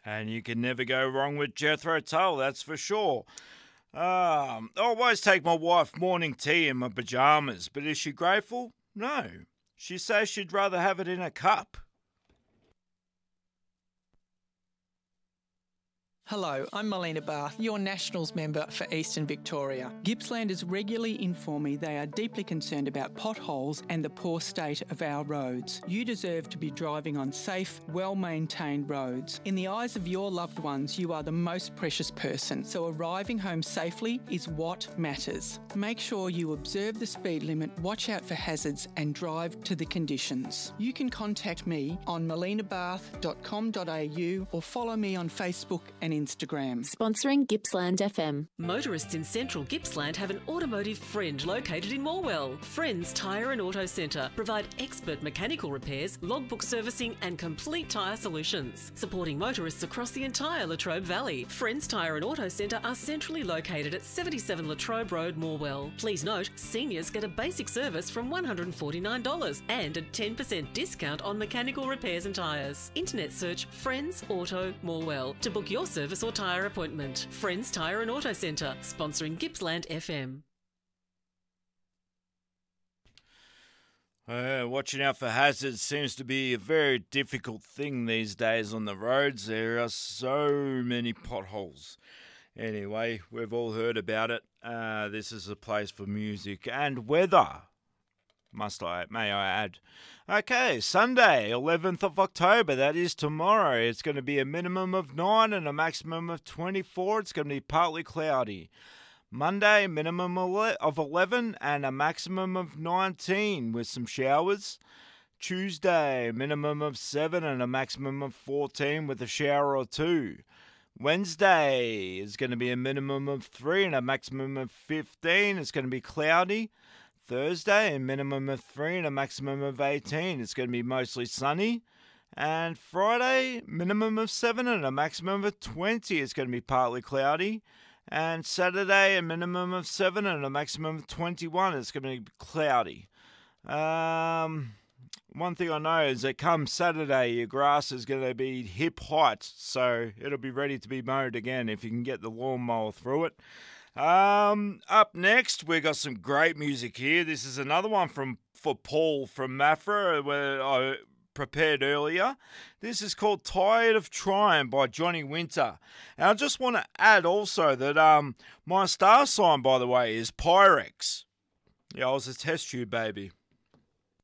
And you can never go wrong with Jethro Tull, that's for sure. I always take my wife morning tea in my pyjamas, but is she grateful? No. She says she'd rather have it in a cup. Hello, I'm Melina Barth, your Nationals member for Eastern Victoria. Gippslanders regularly inform me they are deeply concerned about potholes and the poor state of our roads. You deserve to be driving on safe, well-maintained roads. In the eyes of your loved ones, you are the most precious person, so arriving home safely is what matters. Make sure you observe the speed limit, watch out for hazards and drive to the conditions. You can contact me on melinabarth.com.au or follow me on Facebook and Instagram. Sponsoring Gippsland FM. Motorists in central Gippsland have an automotive friend located in Morwell. Friends Tyre and Auto Centre provide expert mechanical repairs, logbook servicing and complete tyre solutions. Supporting motorists across the entire Latrobe Valley. Friends Tyre and Auto Centre are centrally located at 77 Latrobe Road, Morwell. Please note, seniors get a basic service from $149 and a 10% discount on mechanical repairs and tyres. Internet search Friends Auto Morwell to book your service or tyre appointment. Friends Tyre and Auto Centre, sponsoring Gippsland FM. Watching out for hazards seems to be a very difficult thing these days on the roads. There are so many potholes. Anyway, we've all heard about it. This is a place for music and weather. May I add. Okay, Sunday, 11th of October, that is tomorrow. It's going to be a minimum of 9 and a maximum of 24. It's going to be partly cloudy. Monday, minimum of 11 and a maximum of 19 with some showers. Tuesday, minimum of 7 and a maximum of 14 with a shower or two. Wednesday is going to be a minimum of 3 and a maximum of 15. It's going to be cloudy. Thursday, a minimum of 3 and a maximum of 18. It's going to be mostly sunny. And Friday, minimum of 7 and a maximum of 20. It's going to be partly cloudy. And Saturday, a minimum of 7 and a maximum of 21. It's going to be cloudy. One thing I know is that come Saturday, your grass is going to be hip height. So it'll be ready to be mowed again if you can get the lawnmower through it. Up next, we got some great music here. This is another one for Paul from Mafra, where I prepared earlier. This is called Tired of Trying by Johnny Winter. And I just want to add also that my star sign, by the way, is Pyrex. Yeah, I was a test tube baby.